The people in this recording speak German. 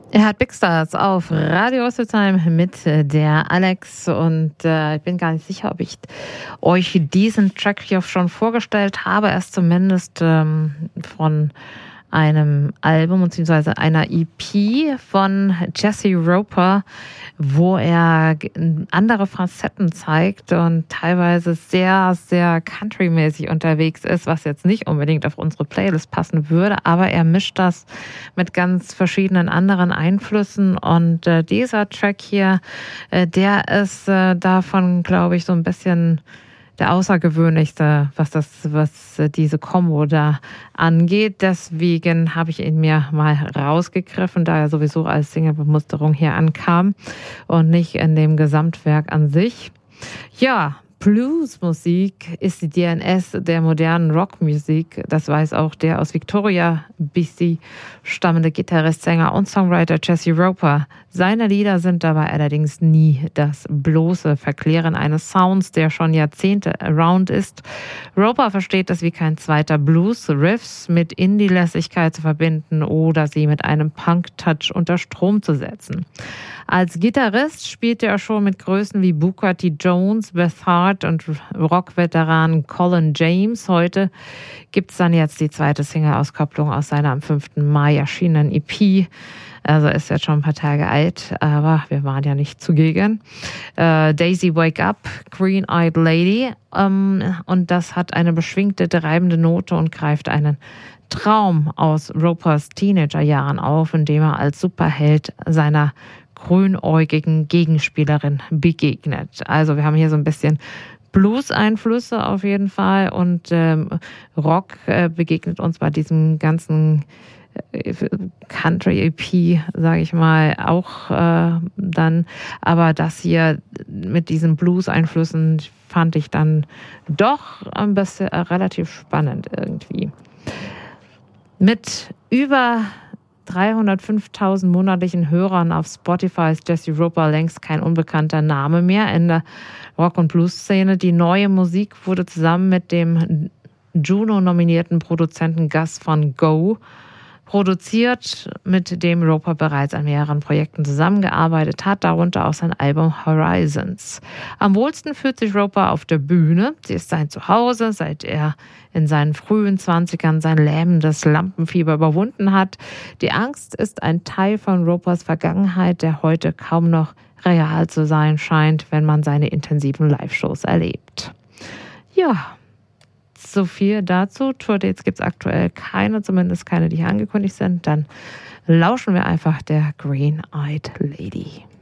Er hat Big Stars auf Radio Rüsselsheim mit der Alex und ich bin gar nicht sicher, ob ich euch diesen Track hier schon vorgestellt habe. Er ist zumindest von einem Album bzw. einer EP von Jesse Roper, wo er andere Facetten zeigt und teilweise sehr, sehr country-mäßig unterwegs ist, was jetzt nicht unbedingt auf unsere Playlist passen würde, aber er mischt das mit ganz verschiedenen anderen Einflüssen und dieser Track hier, der ist davon, glaube ich, so ein bisschen der außergewöhnlichste, was diese Kombo da angeht. Deswegen habe ich ihn mir mal rausgegriffen, da er sowieso als Single-Bemusterung hier ankam und nicht in dem Gesamtwerk an sich. Ja, Bluesmusik ist die DNS der modernen Rockmusik. Das weiß auch der aus Victoria, BC stammende Gitarrist, Sänger und Songwriter Jesse Roper. Seine Lieder sind dabei allerdings nie das bloße Verklären eines Sounds, der schon Jahrzehnte around ist. Roper versteht es wie kein zweiter, Blues, Riffs mit Indie-Lässigkeit zu verbinden oder sie mit einem Punk-Touch unter Strom zu setzen. Als Gitarrist spielte er schon mit Größen wie Booker T. Jones, Beth Hart und Rock-Veteran Colin James. Heute gibt es dann jetzt die zweite Single-Auskopplung aus seiner am 5. Mai erschienenen EP. Also ist jetzt schon ein paar Tage alt, aber wir waren ja nicht zugegen. Daisy Wake Up, Green-Eyed Lady. Und das hat eine beschwingte, treibende Note und greift einen Traum aus Ropers Teenagerjahren auf, in dem er als Superheld seiner grünäugigen Gegenspielerin begegnet. Also wir haben hier so ein bisschen Blues-Einflüsse auf jeden Fall und Rock begegnet uns bei diesem ganzen Country-EP, sage ich mal, auch dann. Aber das hier mit diesen Blues-Einflüssen fand ich dann doch ein bisschen relativ spannend irgendwie. Mit über 305.000 monatlichen Hörern auf Spotify ist Jesse Roper längst kein unbekannter Name mehr in der Rock- und Blues-Szene. Die neue Musik wurde zusammen mit dem Juno-nominierten Produzenten Gus Van Go produziert, mit dem Roper bereits an mehreren Projekten zusammengearbeitet hat, darunter auch sein Album Horizons. Am wohlsten fühlt sich Roper auf der Bühne. Sie ist sein Zuhause, seit er in seinen frühen 20ern sein lähmendes Lampenfieber überwunden hat. Die Angst ist ein Teil von Ropers Vergangenheit, der heute kaum noch real zu sein scheint, wenn man seine intensiven Live-Shows erlebt. Ja, so viel dazu. Tourdates gibt es aktuell keine, zumindest keine, die hier angekündigt sind. Dann lauschen wir einfach der Green-Eyed Lady.